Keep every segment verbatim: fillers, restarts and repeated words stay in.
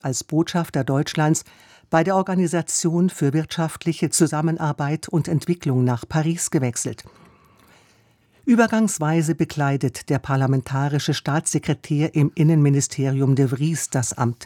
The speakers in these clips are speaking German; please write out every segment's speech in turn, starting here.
als Botschafter Deutschlands bei der Organisation für wirtschaftliche Zusammenarbeit und Entwicklung nach Paris gewechselt. Übergangsweise bekleidet der parlamentarische Staatssekretär im Innenministerium de Vries das Amt.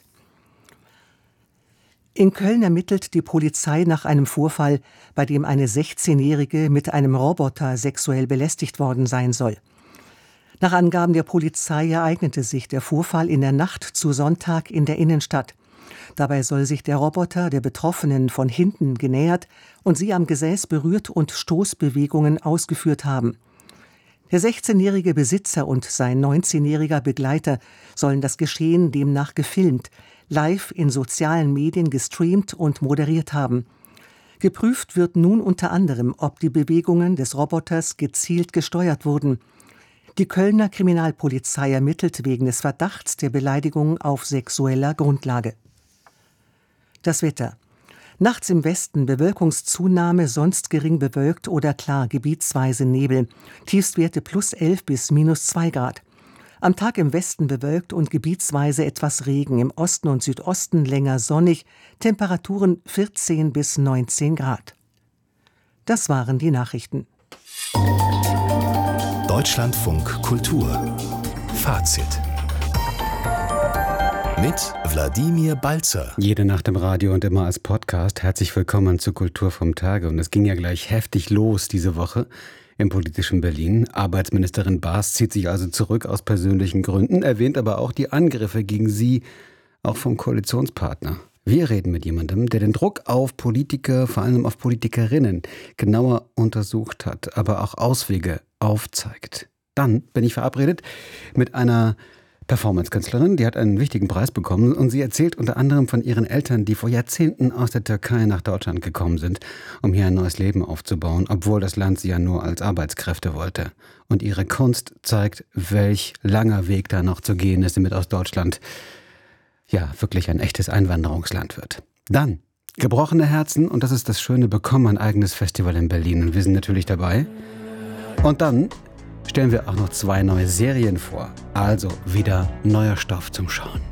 In Köln ermittelt die Polizei nach einem Vorfall, bei dem eine sechzehnjährige mit einem Roboter sexuell belästigt worden sein soll. Nach Angaben der Polizei ereignete sich der Vorfall in der Nacht zu Sonntag in der Innenstadt. Dabei soll sich der Roboter der Betroffenen von hinten genähert und sie am Gesäß berührt und Stoßbewegungen ausgeführt haben. Der sechzehnjährige Besitzer und sein neunzehnjähriger Begleiter sollen das Geschehen demnach gefilmt, live in sozialen Medien gestreamt und moderiert haben. Geprüft wird nun unter anderem, ob die Bewegungen des Roboters gezielt gesteuert wurden. Die Kölner Kriminalpolizei ermittelt wegen des Verdachts der Beleidigung auf sexueller Grundlage. Das Wetter. Nachts im Westen Bewölkungszunahme, sonst gering bewölkt oder klar, gebietsweise Nebel. Tiefstwerte plus elf bis minus zwei Grad. Am Tag im Westen bewölkt und gebietsweise etwas Regen, im Osten und Südosten länger sonnig, Temperaturen vierzehn bis neunzehn Grad. Das waren die Nachrichten. Deutschlandfunk Kultur Fazit mit Wladimir Balzer. Jede Nacht im Radio und immer als Podcast. Herzlich willkommen zu Kultur vom Tage. Und es ging ja gleich heftig los diese Woche im politischen Berlin. Arbeitsministerin Baas zieht sich also zurück aus persönlichen Gründen, erwähnt aber auch die Angriffe gegen sie, auch vom Koalitionspartner. Wir reden mit jemandem, der den Druck auf Politiker, vor allem auf Politikerinnen, genauer untersucht hat, aber auch Auswege aufzeigt. Dann bin ich verabredet mit einer Performance-Künstlerin, die hat einen wichtigen Preis bekommen und sie erzählt unter anderem von ihren Eltern, die vor Jahrzehnten aus der Türkei nach Deutschland gekommen sind, um hier ein neues Leben aufzubauen, obwohl das Land sie ja nur als Arbeitskräfte wollte. Und ihre Kunst zeigt, welch langer Weg da noch zu gehen ist, damit aus Deutschland ja wirklich ein echtes Einwanderungsland wird. Dann gebrochene Herzen, und das ist das Schöne, bekommen ein eigenes Festival in Berlin und wir sind natürlich dabei. Und dann stellen wir auch noch zwei neue Serien vor. Also wieder neuer Stoff zum Schauen.